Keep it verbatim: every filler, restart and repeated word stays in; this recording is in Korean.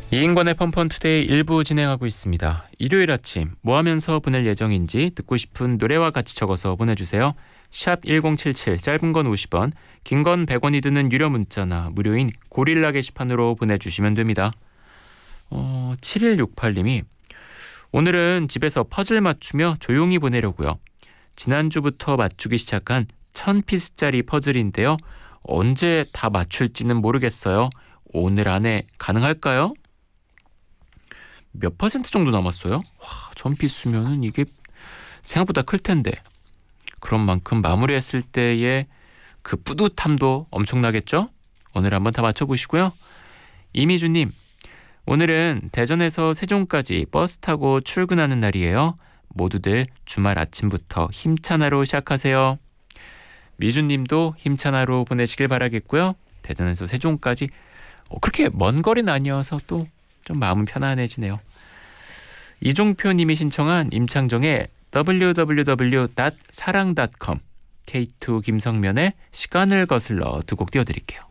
이인권의 펀펀투데이 일부 진행하고 있습니다. 일요일 아침 뭐 하면서 보낼 예정인지 듣고 싶은 노래와 같이 적어서 보내주세요. 샵 일공칠칠, 짧은 건 오십 원, 긴 건 백 원이 드는 유료 문자나 무료인 고릴라 게시판으로 보내주시면 됩니다. 어, 칠일육팔님이 오늘은 집에서 퍼즐 맞추며 조용히 보내려고요. 지난주부터 맞추기 시작한 천 피스짜리 퍼즐인데요. 언제 다 맞출지는 모르겠어요. 오늘 안에 가능할까요? 몇 퍼센트 정도 남았어요? 와, 천 피스면은 이게 생각보다 클 텐데. 그런 만큼 마무리했을 때의 그 뿌듯함도 엄청나겠죠? 오늘 한번 다 맞춰보시고요. 이미주님, 오늘은 대전에서 세종까지 버스 타고 출근하는 날이에요. 모두들 주말 아침부터 힘찬 하루 시작하세요. 미주님도 힘찬 하루 보내시길 바라겠고요. 대전에서 세종까지 어, 그렇게 먼 거리는 아니어서 또 좀 마음은 편안해지네요. 이종표님이 신청한 임창정의 더블유 더블유 더블유 닷 사랑 닷 컴, 케이투 김성면의 시간을 거슬러 두 곡 띄워드릴게요.